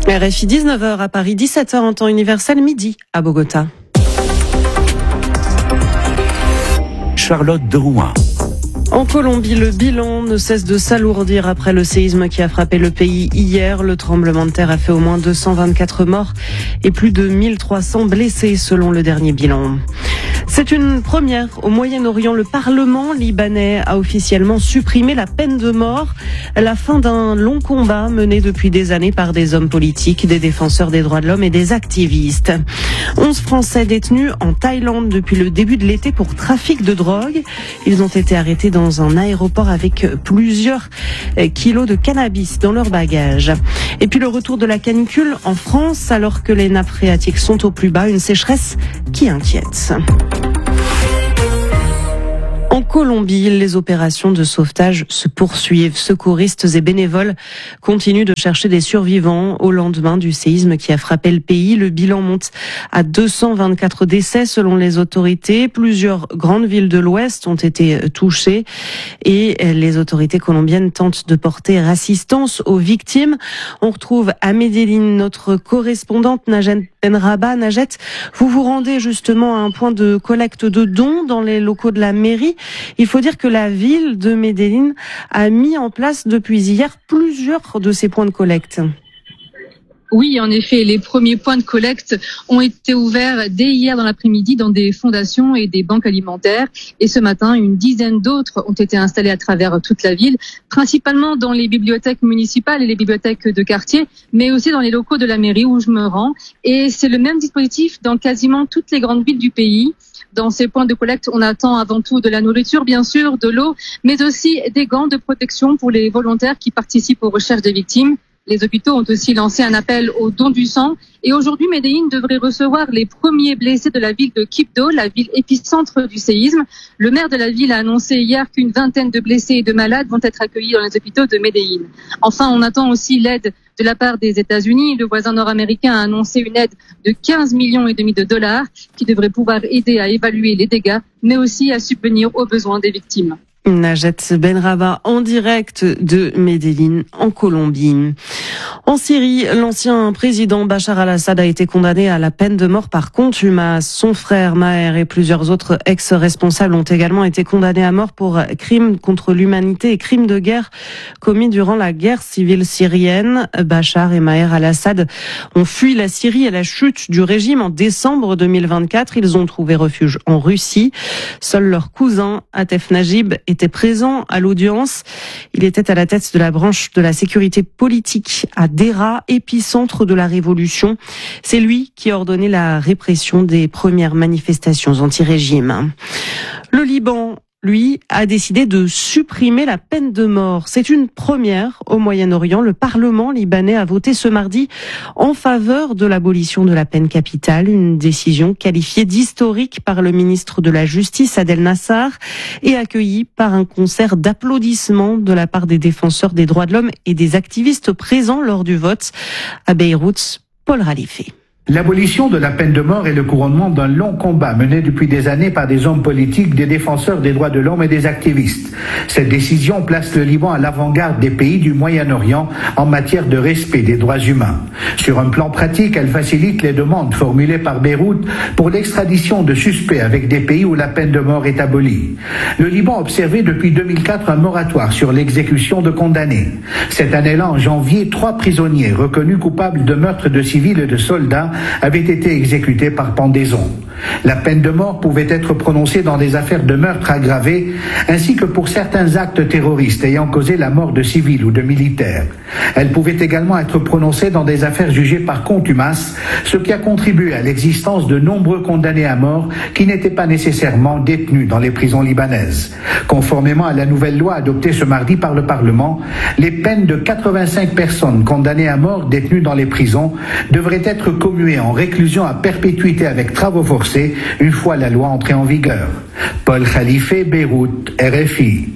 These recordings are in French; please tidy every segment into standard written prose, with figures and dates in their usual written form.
RFI 19h à Paris, 17h en temps universel, midi à Bogota. Charlotte de Rouen. En Colombie, le bilan ne cesse de s'alourdir après le séisme qui a frappé le pays hier. Le tremblement de terre a fait au moins 224 morts et plus de 1300 blessés selon le dernier bilan. C'est une première au Moyen-Orient. Le Parlement libanais a officiellement supprimé la peine de mort, la fin d'un long combat mené depuis des années par des hommes politiques, des défenseurs des droits de l'homme et des activistes. 11 Français détenus en Thaïlande depuis le début de l'été pour trafic de drogue. Ils ont été arrêtés dans un aéroport avec plusieurs kilos de cannabis dans leur bagage. Et puis le retour de la canicule en France alors que les nappes phréatiques sont au plus bas, une sécheresse qui inquiète. En Colombie, les opérations de sauvetage se poursuivent. Secouristes et bénévoles continuent de chercher des survivants au lendemain du séisme qui a frappé le pays. Le bilan monte à 224 décès selon les autorités. Plusieurs grandes villes de l'Ouest ont été touchées et les autorités colombiennes tentent de porter assistance aux victimes. On retrouve à Medellín notre correspondante Najet Benrabah. Najet, vous vous rendez justement à un point de collecte de dons dans les locaux de la mairie. Il faut dire que la ville de Medellín a mis en place depuis hier plusieurs de ces points de collecte. Oui, en effet, les premiers points de collecte ont été ouverts dès hier dans l'après-midi dans des fondations et des banques alimentaires. Et ce matin, une dizaine d'autres ont été installées à travers toute la ville, principalement dans les bibliothèques municipales et les bibliothèques de quartier, mais aussi dans les locaux de la mairie où je me rends. Et c'est le même dispositif dans quasiment toutes les grandes villes du pays. Dans ces points de collecte, on attend avant tout de la nourriture, bien sûr, de l'eau, mais aussi des gants de protection pour les volontaires qui participent aux recherches des victimes. Les hôpitaux ont aussi lancé un appel au don du sang. Et aujourd'hui, Medellín devrait recevoir les premiers blessés de la ville de Quibdó, la ville épicentre du séisme. Le maire de la ville a annoncé hier qu'une vingtaine de blessés et de malades vont être accueillis dans les hôpitaux de Medellín. Enfin, on attend aussi l'aide de la part des États-Unis. Le voisin nord-américain a annoncé une aide de 15,5 millions de dollars qui devrait pouvoir aider à évaluer les dégâts, mais aussi à subvenir aux besoins des victimes. Najet Benrabah en direct de Medellín en Colombie. En Syrie, l'ancien président Bachar al-Assad a été condamné à la peine de mort par contumace. Son frère Maher et plusieurs autres ex-responsables ont également été condamnés à mort pour crimes contre l'humanité et crimes de guerre commis durant la guerre civile syrienne. Bachar et Maher al-Assad ont fui la Syrie à la chute du régime en décembre 2024. Ils ont trouvé refuge en Russie. Seul leur cousin, Atef Najib, était présent à l'audience. Il était à la tête de la branche de la sécurité politique à Dera, épicentre de la révolution. C'est lui qui a ordonné la répression des premières manifestations anti-régime. Le Liban, lui, a décidé de supprimer la peine de mort. C'est une première au Moyen-Orient. Le Parlement libanais a voté ce mardi en faveur de l'abolition de la peine capitale, une décision qualifiée d'historique par le ministre de la Justice, Adel Nassar, et accueillie par un concert d'applaudissements de la part des défenseurs des droits de l'homme et des activistes présents lors du vote. À Beyrouth, Paul Ralifé. L'abolition de la peine de mort est le couronnement d'un long combat mené depuis des années par des hommes politiques, des défenseurs des droits de l'homme et des activistes. Cette décision place le Liban à l'avant-garde des pays du Moyen-Orient en matière de respect des droits humains. Sur un plan pratique, elle facilite les demandes formulées par Beyrouth pour l'extradition de suspects avec des pays où la peine de mort est abolie. Le Liban a observé depuis 2004 un moratoire sur l'exécution de condamnés. Cette année-là, en janvier, 3 prisonniers reconnus coupables de meurtre de civils et de soldats avaient été exécutés par pendaison. La peine de mort pouvait être prononcée dans des affaires de meurtre aggravé, ainsi que pour certains actes terroristes ayant causé la mort de civils ou de militaires. Elle pouvait également être prononcée dans des affaires jugées par contumace, ce qui a contribué à l'existence de nombreux condamnés à mort qui n'étaient pas nécessairement détenus dans les prisons libanaises. Conformément à la nouvelle loi adoptée ce mardi par le Parlement, les peines de 85 personnes condamnées à mort détenues dans les prisons devraient être commuées en réclusion à perpétuité avec travaux forcés une fois la loi entrée en vigueur. Paul Khalife, Beyrouth, RFI.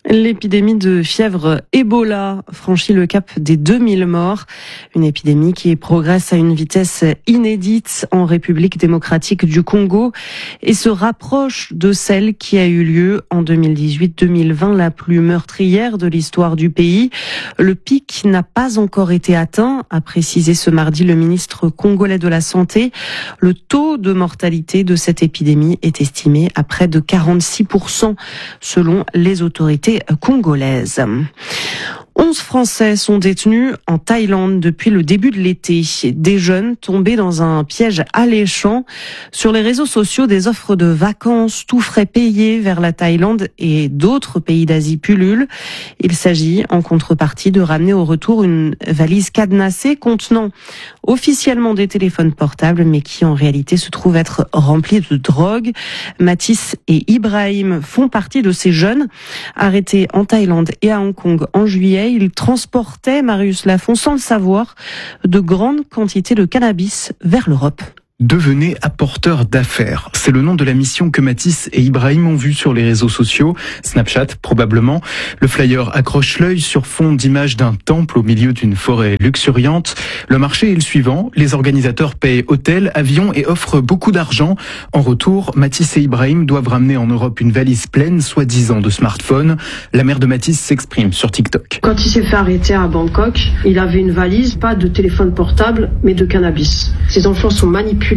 L'épidémie de fièvre Ebola franchit le cap des 2000 morts. Une épidémie qui progresse à une vitesse inédite en République démocratique du Congo et se rapproche de celle qui a eu lieu en 2018-2020, la plus meurtrière de l'histoire du pays. Le pic n'a pas encore été atteint, a précisé ce mardi le ministre congolais de la Santé. Le taux de mortalité de cette épidémie est estimé à près de 46% selon les autorités congolaise. 11 Français sont détenus en Thaïlande depuis le début de l'été. Des jeunes tombés dans un piège alléchant. Sur les réseaux sociaux, des offres de vacances, tout frais payés vers la Thaïlande et d'autres pays d'Asie pullulent. Il s'agit en contrepartie de ramener au retour une valise cadenassée contenant officiellement des téléphones portables, mais qui en réalité se trouve être remplie de drogue. Mathis et Ibrahim font partie de ces jeunes arrêtés en Thaïlande et à Hong Kong en juillet. Ils transportaient, Marius Lafont, sans le savoir, de grandes quantités de cannabis vers l'Europe. Devenez apporteur d'affaires. C'est le nom de la mission que Mathis et Ibrahim ont vue sur les réseaux sociaux, Snapchat probablement. Le flyer accroche l'œil sur fond d'images d'un temple au milieu d'une forêt luxuriante. Le marché est le suivant. Les organisateurs paient hôtel, avion et offrent beaucoup d'argent. En retour, Mathis et Ibrahim doivent ramener en Europe une valise pleine, soi-disant de smartphones. La mère de Mathis s'exprime sur TikTok. Quand il s'est fait arrêter à Bangkok, il avait une valise, pas de téléphone portable, mais de cannabis. Ses enfants sont manipulés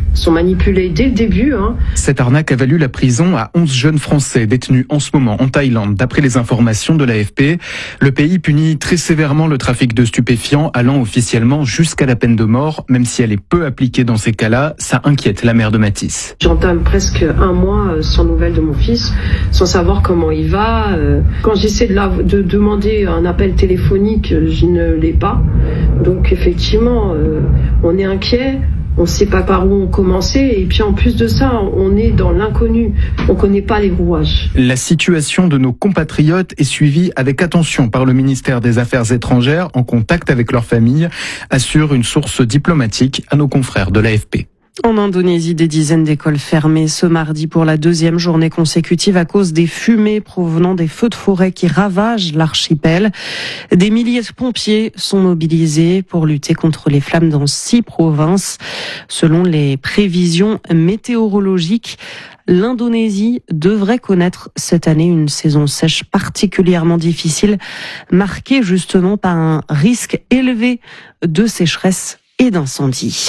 dès le début. Cette arnaque a valu la prison à 11 jeunes Français détenus en ce moment en Thaïlande, d'après les informations de l'AFP. Le pays punit très sévèrement le trafic de stupéfiants, allant officiellement jusqu'à la peine de mort, même si elle est peu appliquée dans ces cas-là. Ça inquiète la mère de Mathis. J'entame presque un mois sans nouvelles de mon fils, sans savoir comment il va. Quand j'essaie de demander un appel téléphonique, je ne l'ai pas. Donc effectivement, on est inquiet. On ne sait pas par où on commençait et puis en plus de ça, on est dans l'inconnu. On ne connaît pas les rouages. La situation de nos compatriotes est suivie avec attention par le ministère des Affaires étrangères en contact avec leurs familles, assure une source diplomatique à nos confrères de l'AFP. En Indonésie, des dizaines d'écoles fermées ce mardi pour la deuxième journée consécutive à cause des fumées provenant des feux de forêt qui ravagent l'archipel. Des milliers de pompiers sont mobilisés pour lutter contre les flammes dans 6 provinces. Selon les prévisions météorologiques, l'Indonésie devrait connaître cette année une saison sèche particulièrement difficile, marquée justement par un risque élevé de sécheresse et d'incendie.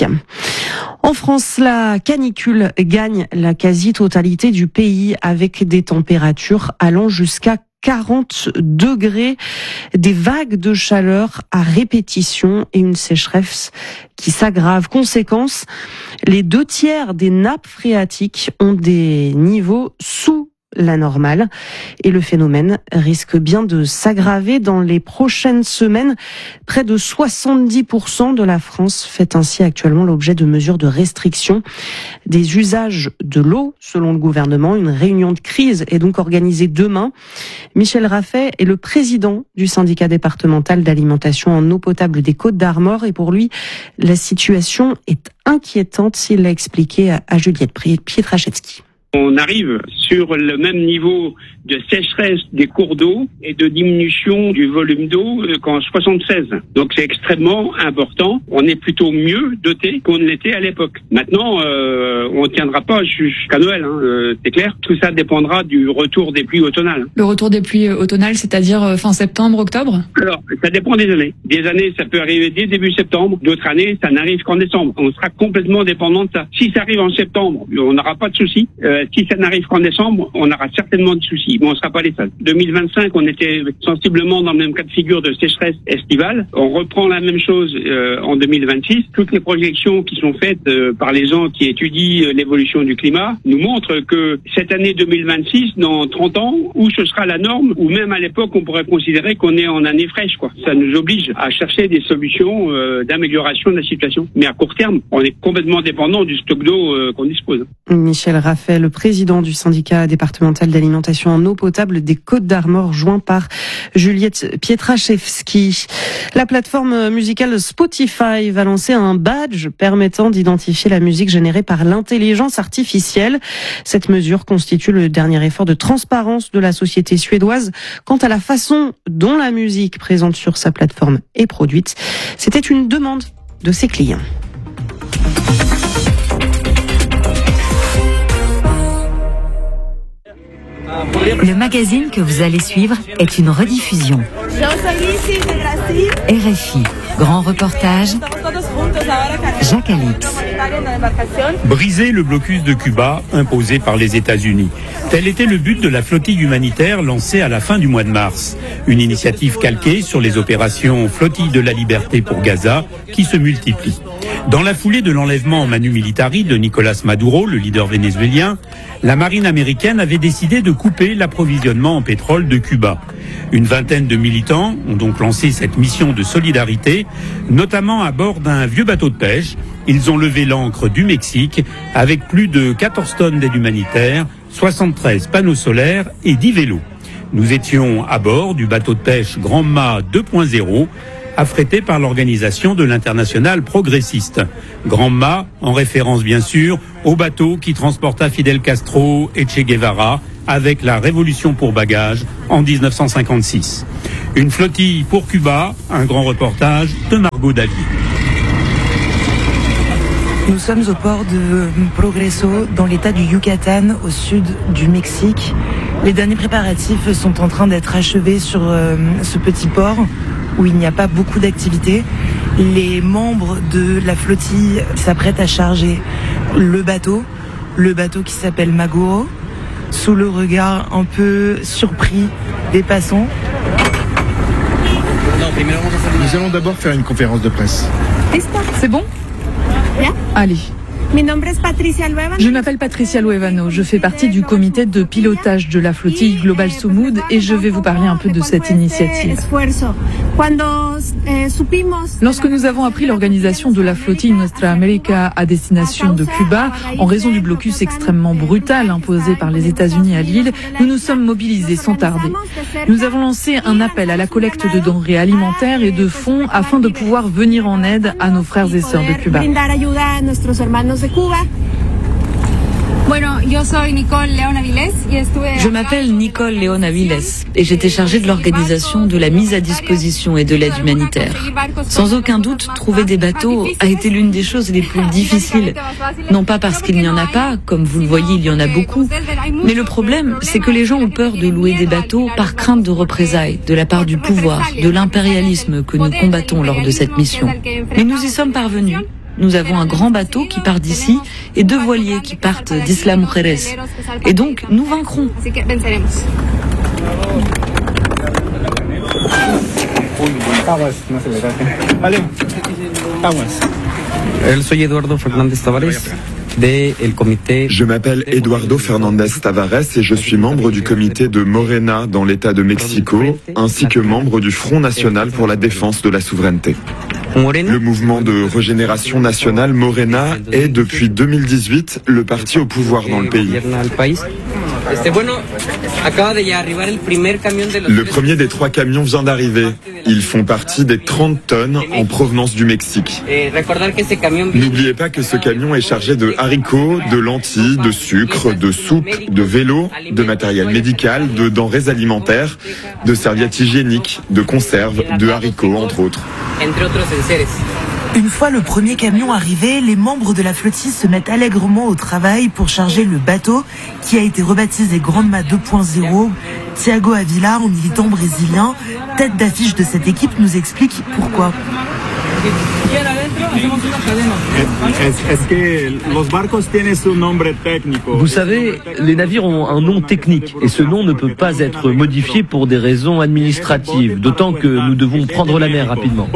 En France, la canicule gagne la quasi-totalité du pays avec des températures allant jusqu'à 40 degrés, des vagues de chaleur à répétition et une sécheresse qui s'aggrave. Conséquence, les 2/3 des nappes phréatiques ont des niveaux sous la normale et le phénomène risque bien de s'aggraver dans les prochaines semaines. Près de 70% de la France fait ainsi actuellement l'objet de mesures de restriction des usages de l'eau, selon le gouvernement. Une réunion de crise est donc organisée demain. Michel Raffet est le président du syndicat départemental d'alimentation en eau potable des Côtes-d'Armor et pour lui, la situation est inquiétante, s'il l'a expliqué à Juliette Pietraszewski. On arrive sur le même niveau de sécheresse des cours d'eau et de diminution du volume d'eau qu'en 76. Donc c'est extrêmement important. On est plutôt mieux doté qu'on ne l'était à l'époque. Maintenant, on ne tiendra pas jusqu'à Noël, c'est clair. Tout ça dépendra du retour des pluies automnales. Le retour des pluies automnales, c'est-à-dire fin septembre, octobre ? Alors, ça dépend des années. Des années, ça peut arriver dès début septembre. D'autres années, ça n'arrive qu'en décembre. On sera complètement dépendant de ça. Si ça arrive en septembre, on n'aura pas de soucis. Si ça n'arrive qu'en décembre, on aura certainement de soucis. Mais on ne sera pas les seuls. 2025, on était sensiblement dans le même cas de figure de sécheresse estivale. On reprend la même chose en 2026. Toutes les projections qui sont faites par les gens qui étudient l'évolution du climat nous montrent que cette année 2026, dans 30 ans, où ce sera la norme, ou même à l'époque, on pourrait considérer qu'on est en année fraîche, quoi. Ça nous oblige à chercher des solutions d'amélioration de la situation. Mais à court terme, on est complètement dépendant du stock d'eau qu'on dispose. Michel Raffet, le président du syndicat départemental d'alimentation en eau potable des Côtes-d'Armor, joint par Juliette Pietraszewski. La plateforme musicale Spotify va lancer un badge permettant d'identifier la musique générée par l'intelligence artificielle. Cette mesure constitue le dernier effort de transparence de la société suédoise quant à la façon dont la musique présente sur sa plateforme est produite. C'était une demande de ses clients. Le magazine que vous allez suivre est une rediffusion. RFI, grand reportage, Jacques Alix. Briser le blocus de Cuba imposé par les États-Unis. Tel était le but de la flottille humanitaire lancée à la fin du mois de mars. Une initiative calquée sur les opérations Flottille de la Liberté pour Gaza qui se multiplient. Dans la foulée de l'enlèvement en manu militari de Nicolás Maduro, le leader vénézuélien, la marine américaine avait décidé de couper l'approvisionnement en pétrole de Cuba. Une vingtaine de militants ont donc lancé cette mission de solidarité, notamment à bord d'un vieux bateau de pêche. Ils ont levé l'ancre du Mexique avec plus de 14 tonnes d'aide humanitaire, 73 panneaux solaires et 10 vélos. Nous étions à bord du bateau de pêche Grand Mât 2.0, affrété par l'organisation de l'Internationale progressiste. Grand Mât, en référence bien sûr au bateau qui transporta Fidel Castro et Che Guevara avec la Révolution pour bagages en 1956. Une flottille pour Cuba, un grand reportage de Margot Davier. Nous sommes au port de Progreso, dans l'état du Yucatan, au sud du Mexique. Les derniers préparatifs sont en train d'être achevés sur ce petit port où il n'y a pas beaucoup d'activité. Les membres de la flottille s'apprêtent à charger le bateau qui s'appelle Maguro, sous le regard un peu surpris des passants. Nous allons d'abord faire une conférence de presse. C'est bon? Allez. Je m'appelle Patricia Luevano, je fais partie du comité de pilotage de la flottille Global Sumud et je vais vous parler un peu de cette initiative. Lorsque nous avons appris l'organisation de la flottille Nuestra América à destination de Cuba, en raison du blocus extrêmement brutal imposé par les États-Unis à l'île, nous nous sommes mobilisés sans tarder. Nous avons lancé un appel à la collecte de denrées alimentaires et de fonds afin de pouvoir venir en aide à nos frères et sœurs de Cuba. Je m'appelle Nicole León Aviles et j'étais chargée de l'organisation de la mise à disposition et de l'aide humanitaire. Sans aucun doute, trouver des bateaux a été l'une des choses les plus difficiles. Non pas parce qu'il n'y en a pas, comme vous le voyez, il y en a beaucoup, mais le problème, c'est que les gens ont peur de louer des bateaux par crainte de représailles de la part du pouvoir, de l'impérialisme que nous combattons lors de cette mission. Mais nous y sommes parvenus. Nous avons un grand bateau qui part d'ici et 2 voiliers qui partent d'Isla Mujeres. Et donc, nous vaincrons. Je m'appelle Eduardo Fernandez Tavares et je suis membre du comité de Morena dans l'État de Mexico, ainsi que membre du Front National pour la défense de la souveraineté. Le mouvement de régénération nationale Morena est depuis 2018 le parti au pouvoir dans le pays. Le premier des 3 camions vient d'arriver. Ils font partie des 30 tonnes en provenance du Mexique. N'oubliez pas que ce camion est chargé de haricots, de lentilles, de sucre, de soupe, de vélos, de matériel médical, de denrées alimentaires, de serviettes hygiéniques, de conserves, de haricots, entre autres. Une fois le premier camion arrivé, les membres de la flottille se mettent allègrement au travail pour charger le bateau qui a été rebaptisé Grand Mât 2.0. Thiago Avila, un militant brésilien, tête d'affiche de cette équipe, nous explique pourquoi. Vous savez, les navires ont un nom technique et ce nom ne peut pas être modifié pour des raisons administratives, d'autant que nous devons prendre la mer rapidement.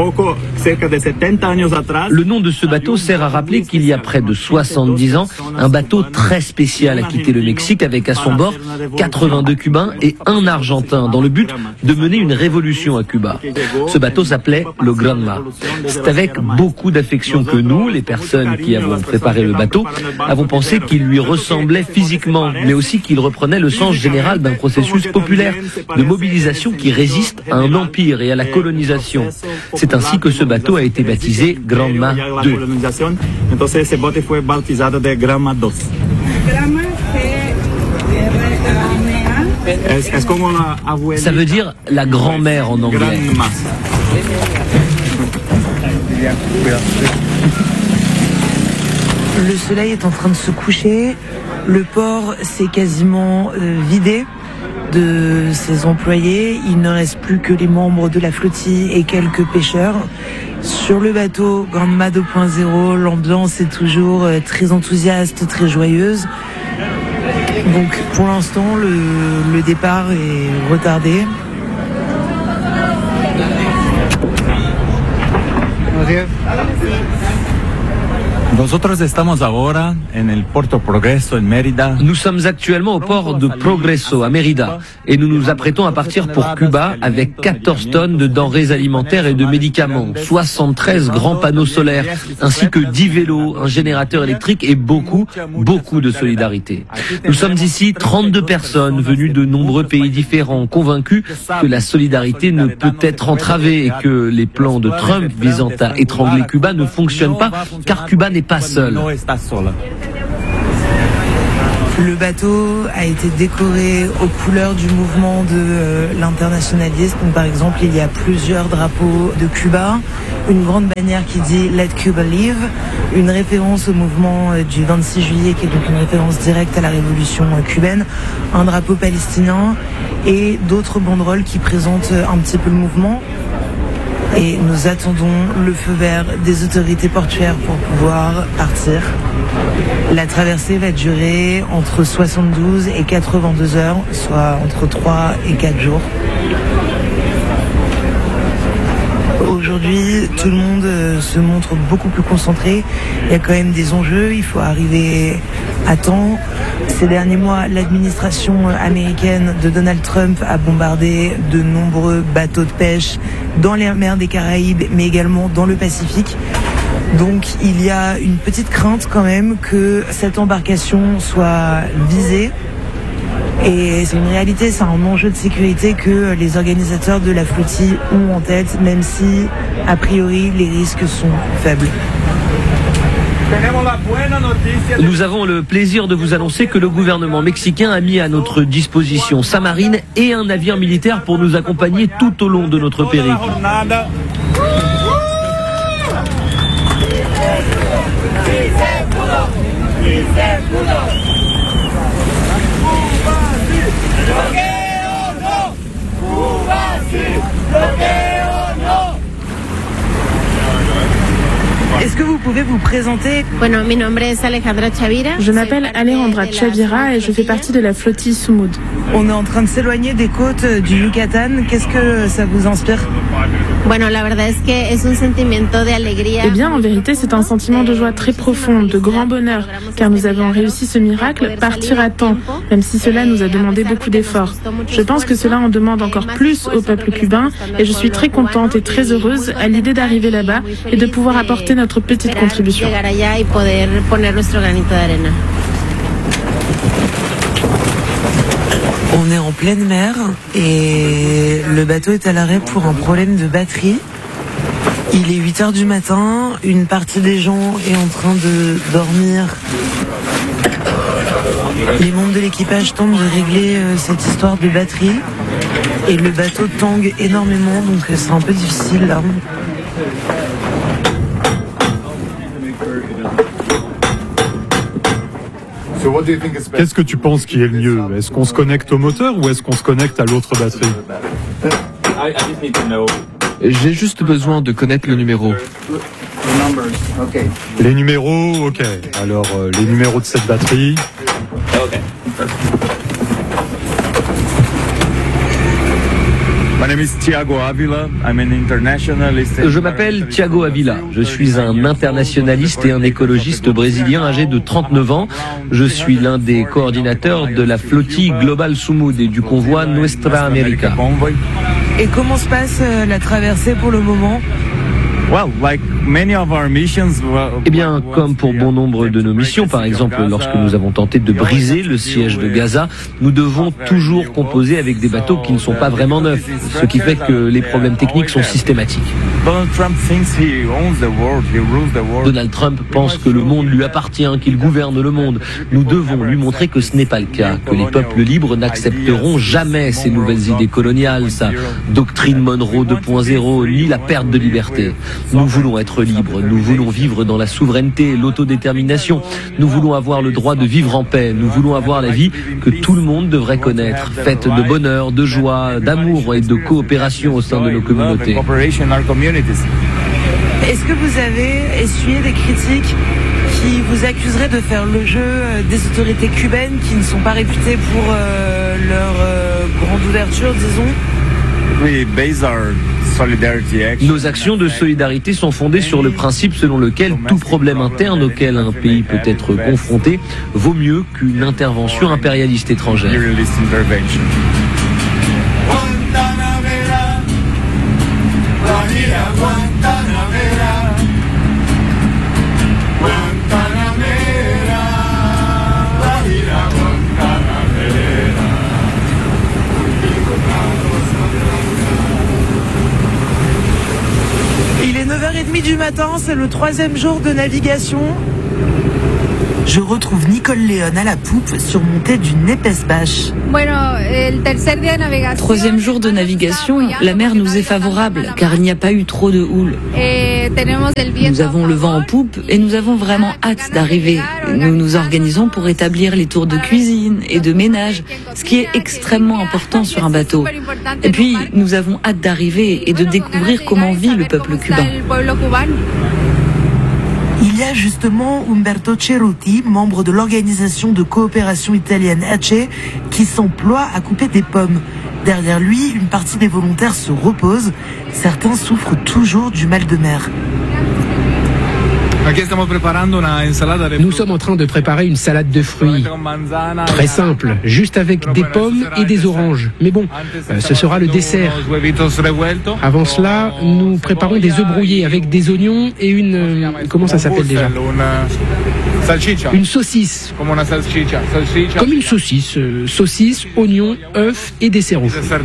Le nom de ce bateau sert à rappeler qu'il y a près de 70 ans, un bateau très spécial a quitté le Mexique avec à son bord 82 Cubains et 1 Argentin dans le but de mener une révolution à Cuba. Ce bateau s'appelait le Grand Mât. C'est avec beaucoup d'affection que nous, les personnes qui avons préparé le bateau, avons pensé qu'il lui ressemblait physiquement, mais aussi qu'il reprenait le sens général d'un processus populaire de mobilisation qui résiste à un empire et à la colonisation. C'est ainsi que ce bateau a été baptisé Granma II. Ça veut dire la grand-mère en anglais. Le soleil est en train de se coucher, le port s'est quasiment vidé de ses employés, il ne reste plus que les membres de la flottille et quelques pêcheurs. Sur le bateau Granma 2.0, l'ambiance est toujours très enthousiaste, très joyeuse. Donc pour l'instant, le départ est retardé. Nous sommes actuellement au port de Progreso, à Mérida, et nous nous apprêtons à partir pour Cuba avec 14 tonnes de denrées alimentaires et de médicaments, 73 grands panneaux solaires, ainsi que 10 vélos, un générateur électrique et beaucoup de solidarité. Nous sommes ici 32 personnes venues de nombreux pays différents, convaincus que la solidarité ne peut être entravée et que les plans de Trump visant à étrangler Cuba ne fonctionnent pas, car Cuba n'est pas seul. Le bateau a été décoré aux couleurs du mouvement de l'internationalisme. Par exemple, il y a plusieurs drapeaux de Cuba, une grande bannière qui dit Let Cuba Live, une référence au mouvement du 26 juillet qui est donc une référence directe à la révolution cubaine, un drapeau palestinien et d'autres banderoles qui présentent un petit peu le mouvement. Et nous attendons le feu vert des autorités portuaires pour pouvoir partir. La traversée va durer entre 72 et 82 heures, soit entre 3 et 4 jours. Aujourd'hui, tout le monde se montre beaucoup plus concentré. Il y a quand même des enjeux, il faut arriver à temps. Ces derniers mois, l'administration américaine de Donald Trump a bombardé de nombreux bateaux de pêche dans les mers des Caraïbes, mais également dans le Pacifique. Donc il y a une petite crainte quand même que cette embarcation soit visée. Et c'est une réalité, c'est un enjeu de sécurité que les organisateurs de la flottille ont en tête, même si, a priori, les risques sont faibles. Nous avons le plaisir de vous annoncer que le gouvernement mexicain a mis à notre disposition sa marine et un navire militaire pour nous accompagner tout au long de notre périple. Est-ce que vous pouvez vous présenter? Je m'appelle Alejandra Chavira et je fais partie de la flottille Sumud. On est en train de s'éloigner des côtes du Yucatan. Qu'est-ce que ça vous inspire? Eh bien, en vérité, c'est un sentiment de joie très profond, de grand bonheur, car nous avons réussi ce miracle, partir à temps, même si cela nous a demandé beaucoup d'efforts. Je pense que cela en demande encore plus au peuple cubain et je suis très contente et très heureuse à l'idée d'arriver là-bas et de pouvoir apporter notre petite contribution. On est en pleine mer et le bateau est à l'arrêt pour un problème de batterie. Il est 8h du matin, une partie des gens est en train de dormir. Les membres de l'équipage tentent de régler cette histoire de batterie et le bateau tangue énormément, donc c'est un peu difficile là. Qu'est-ce que tu penses qui est le mieux? Est-ce qu'on se connecte au moteur ou est-ce qu'on se connecte à l'autre batterie? J'ai juste besoin de connaître le numéro. Les numéros, ok. Alors, les numéros de cette batterie. Je m'appelle Thiago Avila. Je suis un internationaliste et un écologiste brésilien âgé de 39 ans. Je suis l'un des coordinateurs de la flottille Global Sumud et du convoi Nuestra América. Et comment se passe la traversée pour le moment? Eh bien, comme pour bon nombre de nos missions, par exemple lorsque nous avons tenté de briser le siège de Gaza, nous devons toujours composer avec des bateaux qui ne sont pas vraiment neufs, ce qui fait que les problèmes techniques sont systématiques. Donald Trump pense que le monde lui appartient, qu'il gouverne le monde. Nous devons lui montrer que ce n'est pas le cas, que les peuples libres n'accepteront jamais ces nouvelles idées coloniales, sa doctrine Monroe 2.0, ni la perte de liberté. Nous voulons être libres, nous voulons vivre dans la souveraineté, l'autodétermination, nous voulons avoir le droit de vivre en paix, nous voulons avoir la vie que tout le monde devrait connaître, faite de bonheur, de joie, d'amour et de coopération au sein de nos communautés. Est-ce que vous avez essuyé des critiques qui vous accuseraient de faire le jeu des autorités cubaines qui ne sont pas réputées pour leur grande ouverture, disons ? Nos actions de solidarité sont fondées sur le principe selon lequel tout problème interne auquel un pays peut être confronté vaut mieux qu'une intervention impérialiste étrangère. Il est 9h30 du matin, c'est le 3e jour de navigation. Je retrouve Nicole Léon à la poupe, surmontée d'une épaisse bâche. 3e jour de navigation, la mer nous est favorable car il n'y a pas eu trop de houle. Nous avons le vent en poupe et nous avons vraiment hâte d'arriver. Nous nous organisons pour établir les tours de cuisine et de ménage, ce qui est extrêmement important sur un bateau. Et puis, nous avons hâte d'arriver et de découvrir comment vit le peuple cubain. Il y a justement Umberto Ceruti, membre de l'organisation de coopération italienne ACE, qui s'emploie à couper des pommes. Derrière lui, une partie des volontaires se repose. Certains souffrent toujours du mal de mer. Nous sommes en train de préparer une salade de fruits. Très simple, juste avec des pommes et des oranges. Mais bon, ce sera le dessert. Avant cela, nous préparons des œufs brouillés avec des oignons et une... comment ça s'appelle déjà ? Une saucisse. Comme une saucisse. Saucisse, oignons, œufs et dessert aux fruits.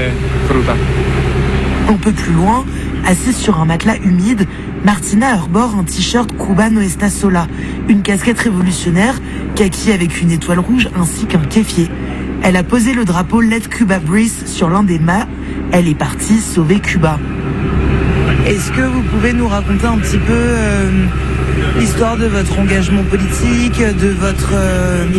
Un peu plus loin, assise sur un matelas humide, Martina arbore un t-shirt Cuba no está sola, une casquette révolutionnaire, kaki avec une étoile rouge ainsi qu'un kéfier. Elle a posé le drapeau Let Cuba Breathe sur l'un des mâts. Elle est partie sauver Cuba. Est-ce que vous pouvez nous raconter un petit peu l'histoire de votre engagement politique, de votre militantisme ?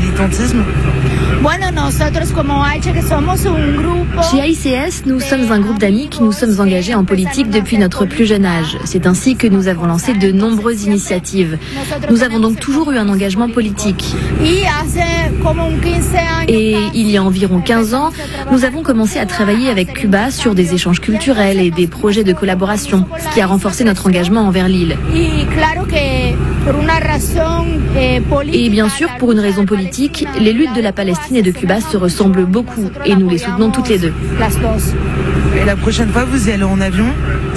Chez AICS, nous sommes un groupe d'amis qui nous sommes engagés en politique depuis notre plus jeune âge. C'est ainsi que nous avons lancé de nombreuses initiatives. Nous avons donc toujours eu un engagement politique. Et il y a environ 15 ans, nous avons commencé à travailler avec Cuba sur des échanges culturels et des projets de collaboration, ce qui a renforcé notre engagement envers l'île. Et bien sûr, pour une raison politique, les luttes de la Palestine et de Cuba se ressemblent beaucoup et nous les soutenons toutes les deux. Et la prochaine fois, vous y allez en avion ?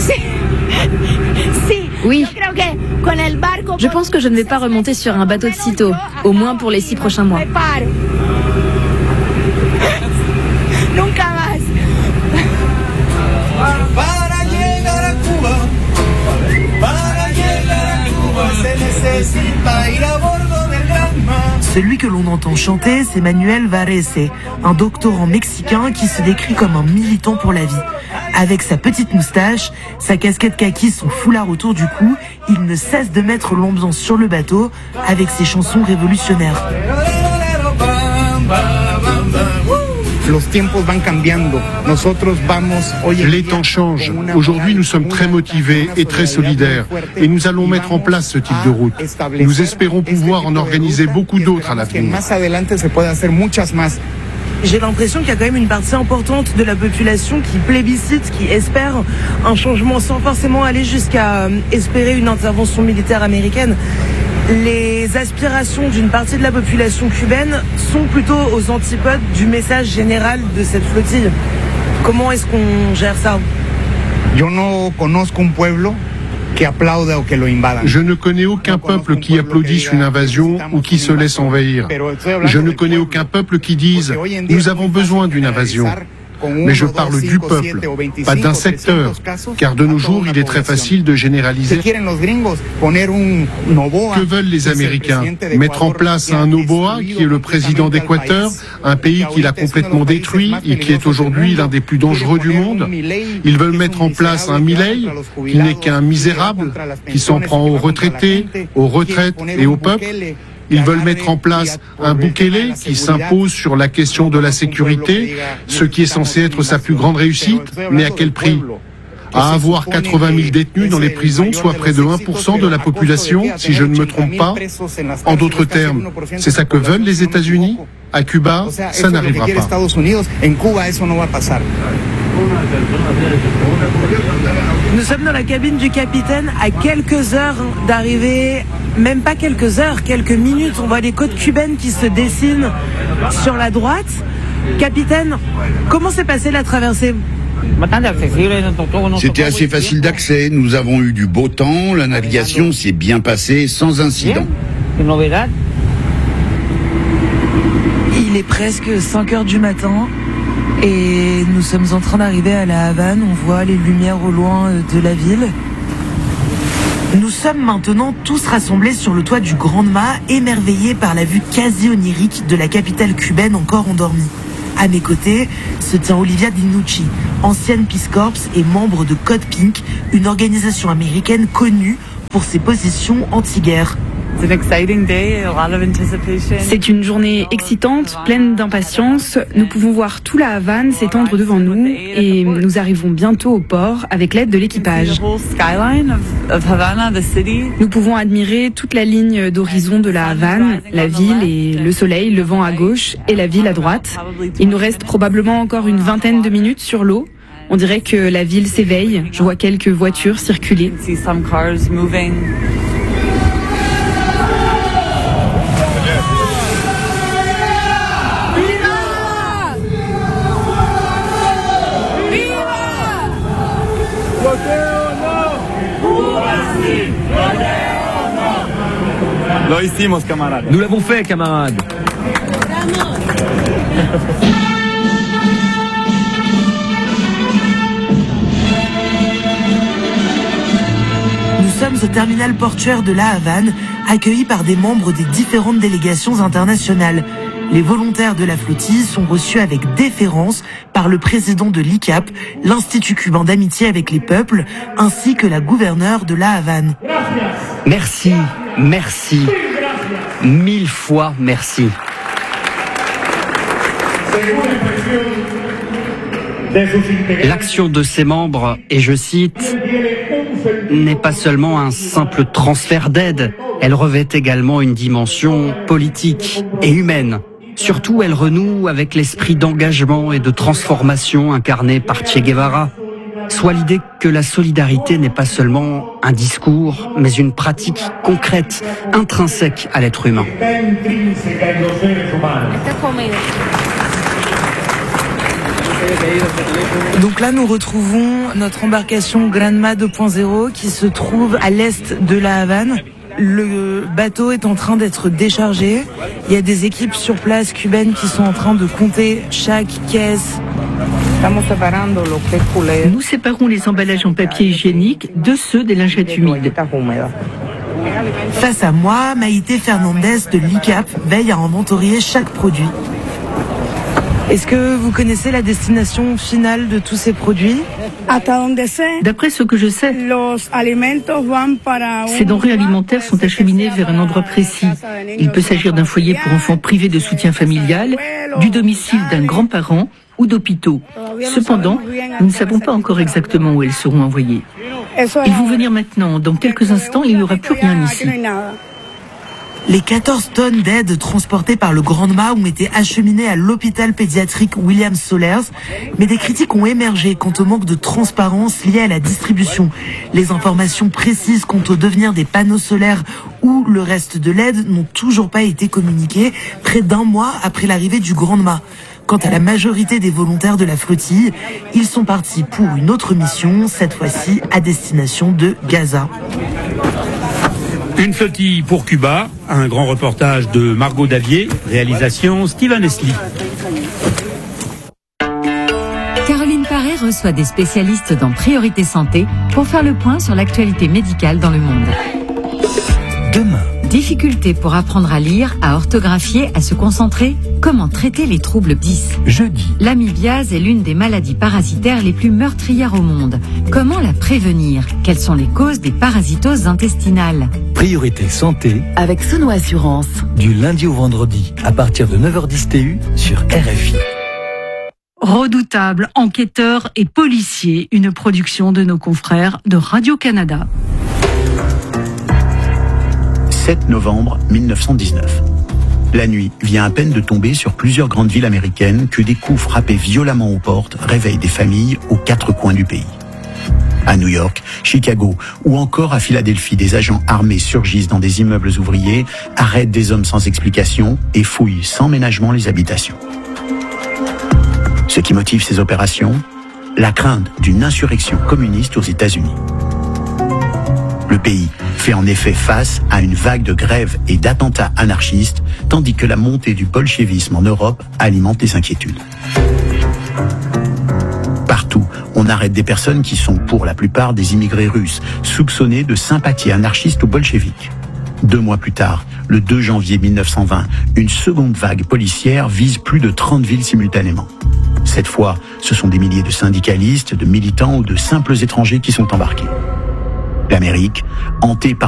Oui. Je pense que je ne vais pas remonter sur un bateau de sitôt, au moins pour les 6 prochains mois. Celui que l'on entend chanter, c'est Manuel Varese, un doctorant mexicain qui se décrit comme un militant pour la vie. Avec sa petite moustache, sa casquette kaki, son foulard autour du cou, il ne cesse de mettre l'ambiance sur le bateau avec ses chansons révolutionnaires. Les temps changent. Aujourd'hui, nous sommes très motivés et très solidaires. Et nous allons mettre en place ce type de route. Nous espérons pouvoir en organiser beaucoup d'autres à l'avenir. J'ai l'impression qu'il y a quand même une partie importante de la population qui plébiscite, qui espère un changement sans forcément aller jusqu'à espérer une intervention militaire américaine. Les aspirations d'une partie de la population cubaine sont plutôt aux antipodes du message général de cette flottille. Comment est-ce qu'on gère ça ? Je ne connais aucun peuple qui applaudisse une invasion ou qui se laisse envahir. Je ne connais aucun peuple qui dise « nous avons besoin d'une invasion ». Mais je parle du peuple, pas d'un secteur, car de nos jours, il est très facile de généraliser. Que veulent les Américains? Mettre en place un Noboa, qui est le président d'Équateur, un pays qu'il a complètement détruit et qui est aujourd'hui l'un des plus dangereux du monde. Ils veulent mettre en place un Milei, qui n'est qu'un misérable, qui s'en prend aux retraités, aux retraites et au peuple. Ils veulent mettre en place un Bukele qui s'impose sur la question de la sécurité, ce qui est censé être sa plus grande réussite, mais à quel prix? À avoir 80 000 détenus dans les prisons, soit près de 1% de la population, si je ne me trompe pas. En d'autres termes, c'est ça que veulent les États-Unis? À Cuba, ça n'arrivera pas. Nous sommes dans la cabine du capitaine à quelques heures d'arriver, même pas quelques heures, quelques minutes. On voit les côtes cubaines qui se dessinent sur la droite. Capitaine, comment s'est passée la traversée? C'était assez facile d'accès. Nous avons eu du beau temps. La navigation s'est bien passée sans incident. Il est presque 5 heures du matin. Et nous sommes en train d'arriver à La Havane, on voit les lumières au loin de la ville. Nous sommes maintenant tous rassemblés sur le toit du Grand Mât, émerveillés par la vue quasi onirique de la capitale cubaine encore endormie. À mes côtés se tient Olivia Dinucci, ancienne Peace Corps et membre de Code Pink, une organisation américaine connue pour ses positions anti-guerre. C'est une journée excitante, pleine d'impatience. Nous pouvons voir tout la Havane s'étendre devant nous et nous arrivons bientôt au port avec l'aide de l'équipage. Nous pouvons admirer toute la ligne d'horizon de la Havane, la ville et le soleil levant à gauche et la ville à droite. Il nous reste probablement encore une vingtaine de minutes sur l'eau. On dirait que la ville s'éveille. Je vois quelques voitures circuler. Nous l'avons fait, camarades. Nous sommes au terminal portuaire de La Havane, accueillis par des membres des différentes délégations internationales. Les volontaires de la flottille sont reçus avec déférence par le président de l'ICAP, l'Institut cubain d'amitié avec les peuples, ainsi que la gouverneure de La Havane. Merci, merci, 1000 fois merci. L'action de ses membres, et je cite, n'est pas seulement un simple transfert d'aide, elle revêt également une dimension politique et humaine. Surtout, elle renoue avec l'esprit d'engagement et de transformation incarné par Che Guevara, soit l'idée que la solidarité n'est pas seulement un discours, mais une pratique concrète, intrinsèque à l'être humain. Donc là, nous retrouvons notre embarcation Granma 2.0 qui se trouve à l'est de La Havane. Le bateau est en train d'être déchargé. Il y a des équipes sur place cubaines qui sont en train de compter chaque caisse. Nous séparons les emballages en papier hygiénique de ceux des lingettes humides. Face à moi, Maïté Fernandez de l'ICAP veille à inventorier chaque produit. Est-ce que vous connaissez la destination finale de tous ces produits? D'après ce que je sais, ces denrées alimentaires sont acheminées vers un endroit précis. Il peut s'agir d'un foyer pour enfants privés de soutien familial, du domicile d'un grand-parent ou d'hôpitaux. Cependant, nous ne savons pas encore exactement où elles seront envoyées. Ils vont venir maintenant. Dans quelques instants, il n'y aura plus rien ici. Les 14 tonnes d'aide transportées par le Grand Mât ont été acheminées à l'hôpital pédiatrique William Solers, mais des critiques ont émergé quant au manque de transparence lié à la distribution. Les informations précises quant au devenir des panneaux solaires ou le reste de l'aide n'ont toujours pas été communiquées, près d'un mois après l'arrivée du Grand Mât. Quant à la majorité des volontaires de la flottille, ils sont partis pour une autre mission, cette fois-ci à destination de Gaza. Une flottille pour Cuba, un grand reportage de Margot Davier, réalisation Steven Esli. Caroline Paré reçoit des spécialistes dans Priorité Santé pour faire le point sur l'actualité médicale dans le monde. Demain. Difficulté pour apprendre à lire, à orthographier, à se concentrer. Comment traiter les troubles 10 ? Jeudi. L'amibiase est l'une des maladies parasitaires les plus meurtrières au monde. Comment la prévenir ? Quelles sont les causes des parasitoses intestinales ? Priorité Santé avec Sono Assurance. Du lundi au vendredi à partir de 9h10 TU sur RFI. Redoutables enquêteurs et policiers, une production de nos confrères de Radio-Canada. 7 novembre 1919. La nuit vient à peine de tomber sur plusieurs grandes villes américaines que des coups frappés violemment aux portes réveillent des familles aux 4 coins du pays. À New York, Chicago ou encore à Philadelphie, des agents armés surgissent dans des immeubles ouvriers, arrêtent des hommes sans explication et fouillent sans ménagement les habitations. Ce qui motive ces opérations ? La crainte d'une insurrection communiste aux États-Unis. Le pays fait en effet face à une vague de grèves et d'attentats anarchistes, tandis que la montée du bolchevisme en Europe alimente les inquiétudes. Partout, on arrête des personnes qui sont pour la plupart des immigrés russes, soupçonnés de sympathie anarchiste ou bolchevique. 2 mois plus tard, le 2 janvier 1920, une seconde vague policière vise plus de 30 villes simultanément. Cette fois, ce sont des milliers de syndicalistes, de militants ou de simples étrangers qui sont embarqués. L'Amérique, hantée par